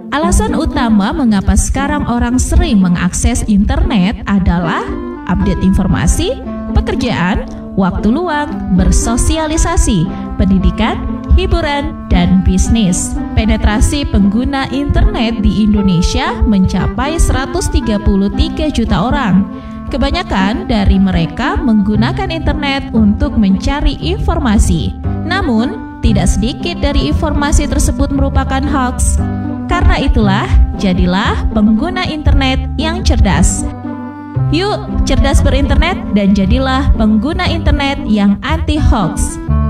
Alasan utama mengapa sekarang orang sering mengakses internet adalah update informasi, pekerjaan, waktu luang, bersosialisasi, pendidikan, hiburan, dan bisnis. Penetrasi pengguna internet di Indonesia mencapai 133 juta orang. Kebanyakan dari mereka menggunakan internet untuk mencari informasi. Namun, tidak sedikit dari informasi tersebut merupakan hoax. Karena itulah, jadilah pengguna internet yang cerdas. Yuk, cerdas berinternet dan jadilah pengguna internet yang anti hoax.